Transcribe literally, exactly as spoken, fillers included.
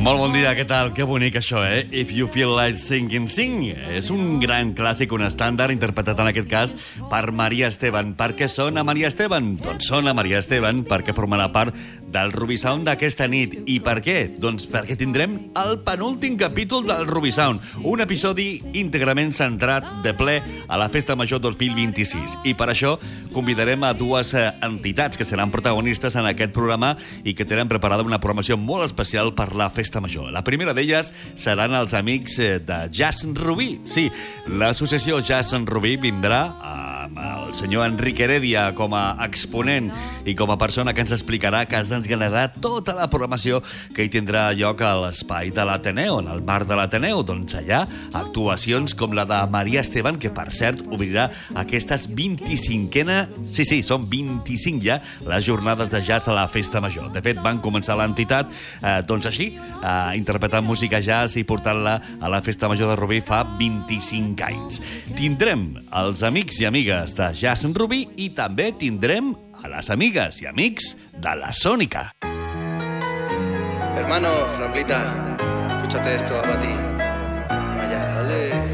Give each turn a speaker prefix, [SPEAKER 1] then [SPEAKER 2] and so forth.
[SPEAKER 1] Molt bon dia, què tal? Que bonic això, eh? If You Feel Like Singing, Sing. És un gran clàssic, un estàndard, interpretat en aquest cas per Maria Esteban. Per què sona Maria Esteban? Doncs sona Maria Esteban perquè formarà part del Ruby Sound d'aquesta nit. I per què? Doncs perquè tindrem el penúltim capítol del Ruby Sound, un episodi íntegrament centrat de ple a la Festa Major dos mil vint-i-sis. I per això convidarem a dues entitats que seran protagonistes en aquest programa i que tenen preparada una programació molt especial per la Festa Major. La primera d'elles seran els amics de Jazz Rubí. Sí, l'associació Jazz Rubí vindrà amb el senyor Enric Heredia com a exponent i com a persona que ens explicarà, que ens desgranarà tota la programació que hi tindrà lloc a l'espai de l'Ateneu, en el marc de l'Ateneu. Doncs allà, actuacions com la de Maria Esteban, que per cert obrirà aquestes vint-i-cinquena... Sí, sí, són vint-i-cinc ja les jornades de jazz a la Festa Major. De fet, van començar l'entitat, eh, doncs així, eh, interpretant música jazz i portant-la a la Festa Major de Rubí fa vint-i-cinc anys. Tindrem els amics i amigues de Jazz Rubí i també tindrem a les amigues i amics de la Sónica.
[SPEAKER 2] Hermano, Ramblita, escúchate esto, Abati. Vaya, dale.